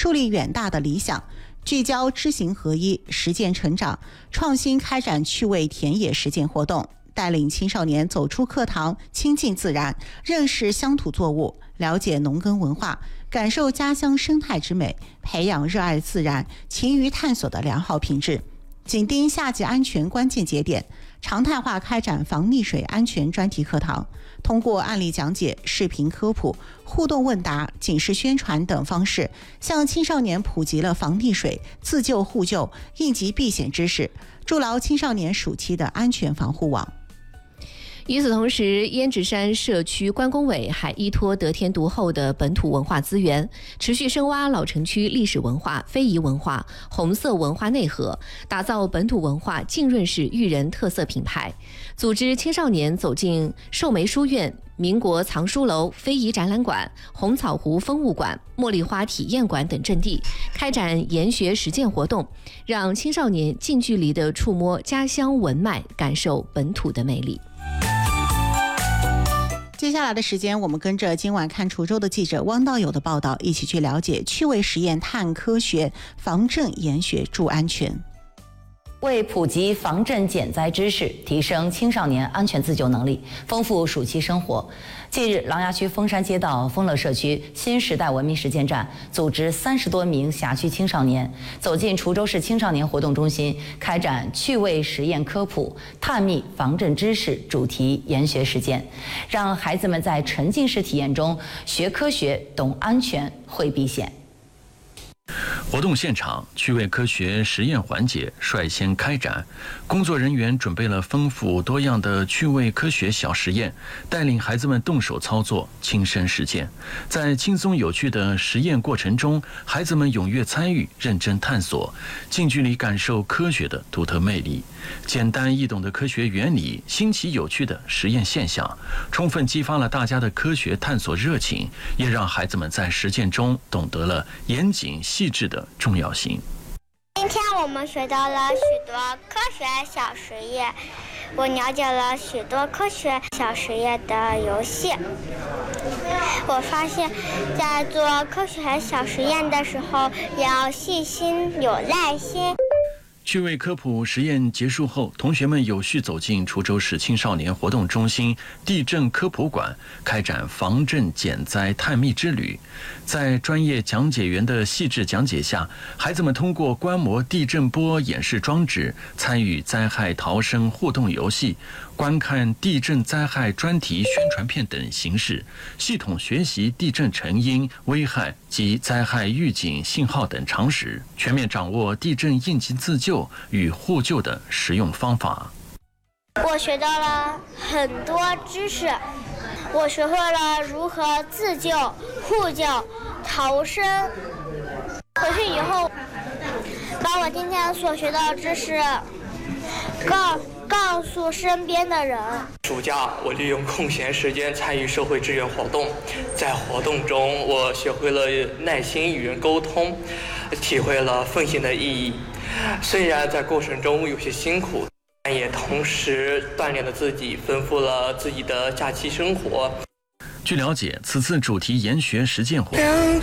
树立远大的理想，聚焦知行合一、实践成长，创新开展趣味田野实践活动，带领青少年走出课堂，亲近自然，认识乡土作物，了解农耕文化，感受家乡生态之美，培养热爱自然、勤于探索的良好品质。紧盯夏季安全关键节点，常态化开展防溺水安全专题课堂，通过案例讲解、视频科普、互动问答、警示宣传等方式，向青少年普及了防溺水、自救互救、应急避险知识，筑牢青少年暑期的安全防护网。 与此同时，胭脂山社区关工委还依托得天独厚的本土文化资源，持续深挖老城区历史文化、非遗文化、红色文化内核，打造本土文化浸润式育人特色品牌，组织青少年走进寿眉书院、民国藏书楼、非遗展览馆、红草湖风物馆、茉莉花体验馆等阵地，开展研学实践活动，让青少年近距离地触摸家乡文脉，感受本土的魅力。 接下来的时间，我们跟着今晚看滁州的记者汪道友的报道，一起去了解趣味实验探科学，防震研学助安全。 为普及防震减灾知识，提升青少年安全自救能力，丰富暑期生活。近日，琅琊区丰山街道丰乐社区新时代文明实践站组织30多名辖区青少年走进滁州市青少年活动中心，开展趣味实验科普、探秘防震知识主题研学实践，让孩子们在沉浸式体验中学科学、懂安全、会避险。 活动现场，趣味科学实验环节率先开展，工作人员准备了丰富多样的趣味科学小实验，带领孩子们动手操作，亲身实践。在轻松有趣的实验过程中，孩子们踊跃参与，认真探索，近距离感受科学的独特魅力。简单易懂的科学原理，新奇有趣的实验现象，充分激发了大家的科学探索热情，也让孩子们在实践中懂得了严谨细致的重要性。 今天我们学到了许多科学小实验，我了解了许多科学小实验的游戏。我发现在做科学小实验的时候要细心有耐心。 趣味科普实验结束后，同学们有序走进滁州市青少年活动中心地震科普馆，开展防震减灾探秘之旅。在专业讲解员的细致讲解下，孩子们通过观摩地震波演示装置，参与灾害逃生互动游戏，观看地震灾害专题宣传片等形式，系统学习地震成因、危害及灾害预警信号等常识，全面掌握地震应急自救与互救的实用方法。 我学到了很多知识，我学会了如何自救、互救、逃生。回去以后，把我今天所学到的知识告诉身边的人。 暑假我利用空闲时间参与社会志愿活动，在活动中我学会了耐心与人沟通，体会了奉献的意义。虽然在过程中有些辛苦，但也同时锻炼了自己，丰富了自己的假期生活。 据了解，此次主题研学实践活动